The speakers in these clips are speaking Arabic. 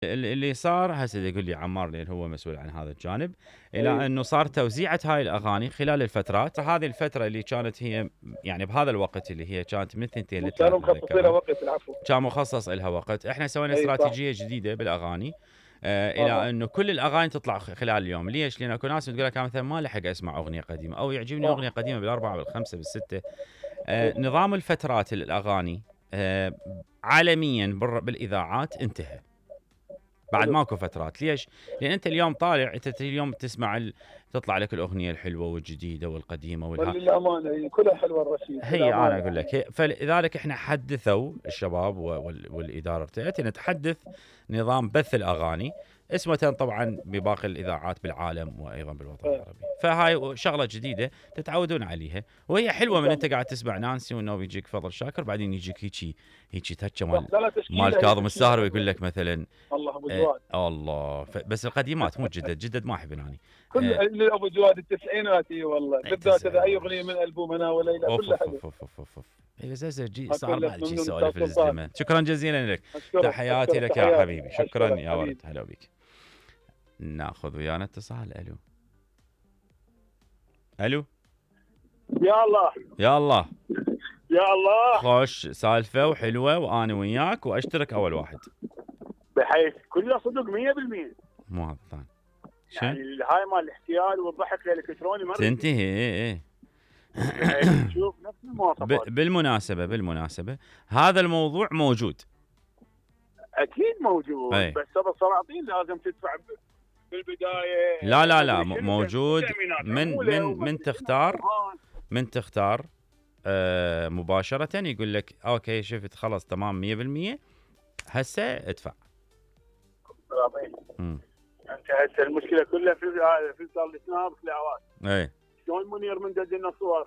اللي صار هسه يقول لي عمار لان هو مسؤول عن هذا الجانب، الى انه صار توزيعه هاي الاغاني خلال الفترات. هذه الفتره اللي كانت هي يعني بهذا الوقت اللي هي كانت من 2 ل 3 كانوا مخصصين لها ذكرها، وقت. العفو. كان مخصص لها وقت. احنا سوينا اي صح. استراتيجيه جديده بالاغاني، الى انه كل الاغاني تطلع خلال اليوم. ليش؟ لان اكو ناس تقول لك انا مثلا ما لحق اسمع اغنيه قديمه، او يعجبني اغنيه قديمه بالاربعه بالخمسه بالسته. نظام الفترات الاغاني عالميا بالاذاعات انتهى، بعد ماكو فترات. ليش؟ لان انت اليوم طالع، انت اليوم تسمع تطلع لك الاغنيه الحلوه والجديده والقديمه للامانه كلها حلوه الرشيد. هي انا اقول لك، فلذلك احنا حدثوا الشباب والاداره بتاعتنا تحدث نظام بث الاغاني اسمه طبعا بباقي الاذاعات بالعالم وايضا بالوطن العربي. فهاي شغله جديده تتعودون عليها، وهي حلوه من انت قاعد تسمع نانسي وانه بيجيك فضل شاكر، بعدين يجيك هيجي تاتش مال كاظم الساهر ويقول لك مثلا الله ابو جواد. الله بس القديمات مو جدد ما احب اني كل ابو جواد التسعينات. اي والله بالذات اذا اي اغنيه من البوم انا وليلى كلها حلوه. اي زين صار بعد شيء سوالف الزمن. شكرا جزيلا لك، تحياتي لك يا حبيبي، شكرا يا ورد. هلا بك. ناخذ ويانا اتصال. الو يا الله يا الله يا الله. خوش سالفه وحلوه وانا وياك واشترك اول واحد، بحيث كله صدق 100%. مو هذا الثاني يعني هاي مال الاحتيال والضحك الالكتروني ما تنتهي. شوف نفس المواصفات. بالمناسبه هذا الموضوع موجود، اكيد موجود. بس هذا السلاطين لازم تدفع بالبدايه. لا موجود. من تختار مباشره يقول لك اوكي شفت خلص تمام 100% هسه ادفع. انت هسه المشكله كلها في صار السناب كلاوات. شلون منير من دزلنا صور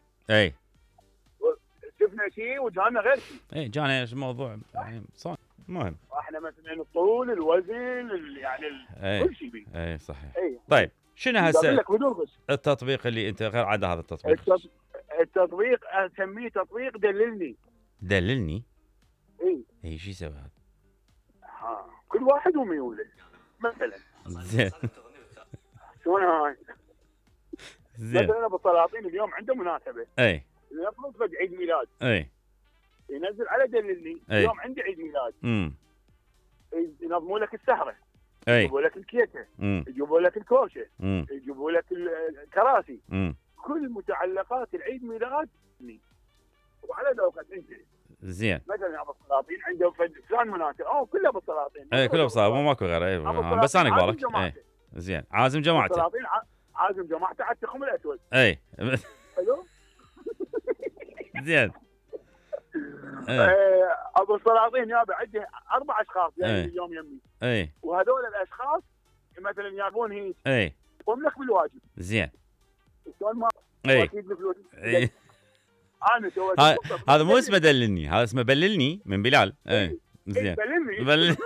شفنا شيء وجانا غير شيء. جانا الموضوع يعني صار مهم. احنا مثلا الطول الوزن يعني كل شيء بيه. صحيح. طيب شنو هسه التطبيق اللي انت غير عاد هذا التطبيق اسميه تطبيق دللني. اي شو يسوي هذا؟ كل واحد وميوله مثلا. زين شلون هاي؟ مثلا ابو السلاطين اليوم عنده مناسبه. يفرض فد عيد ميلاد. ينزل على دللني اليوم عندي عيد ميلاد. ينظموا لك السهره، يجيبوا لك الكيكه، يجيبوا لك الكوشه، يجيبوا لك الكراسي، كل متعلقات العيد ميلاد. وعلى ذوقك انت. زين مثلا ابو السلاطين عنده فلان مناسب كله ابو السلاطين. كله ابو السلاطين ماكو غير. بس انا قبالك. زين عازم جماعته. ابو السلاطين عازم جماعته على التخم الاسود. حلو. زين. ابو السلاطين يابا عنده 4 اشخاص يعني اليوم يمي. وهذول الاشخاص مثلا يابون هيك. يقوم لك بالواجب. زين. شلون ما اكيد بالفلوس. هذا مو اسمه دللني، هذا اسمه بللني من بلال. زين. بللني.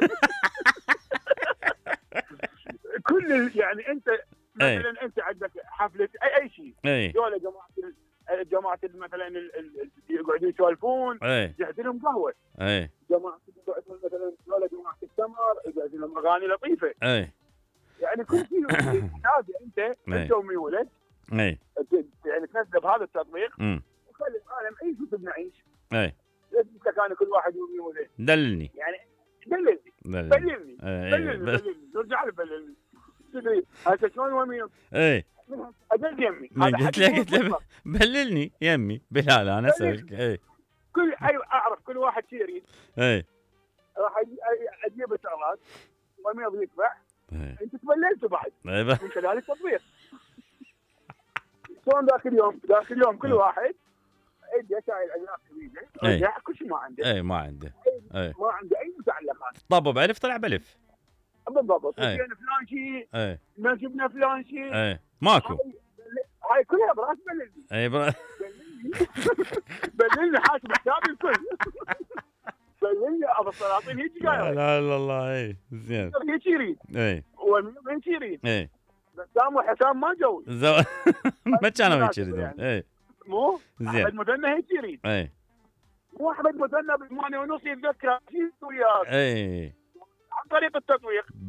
كل يعني انت مثلا انت عندك حفله اي شيء. دول جماعه مثلا يقعدون يسولفون، يجهز لهم قهوه. جماعه مثلا جماعه التمر يجهز لهم اغاني لطيفه. يعني كل شيء لازم انت وميولك يعني تنزل بهذا التطبيق وخلي العالم يعيش مثل نعيش. انت كان كل واحد وميوله. دللني يعني بللني. نرجع له بللني. هسه شلون وميم؟ اجل يمي. قلت له بللني يمي بلال انا اسوي. كل اعرف كل واحد شي يريد. راح اجيب الشغلات وميض يدفع. انت تبللته بعد من خلال التطبيق. شلون ذاك اليوم كل واحد عنده شايل اجناس كبيره. كل شيء ما عنده. ما عنده. ما عنده اي متعلقات. طب بألف طلع بألف. بالضبط. جبنا فلان شيء. ما جبنا فلان شيء. ماكو. هاي كلها براس بللني. بللني حاسب حسابي الكل. بللني ابو السلاطين هيك قايل. لا الله. زين. هيك يريد. وهيك يريد. بسام وحسام ما جو. ما كانوا هيك يريدون. مو احمد مثنى هيك يريد. مو احمد مثنى ب8:30 يتذكر شيء وياك. طريق التطوير.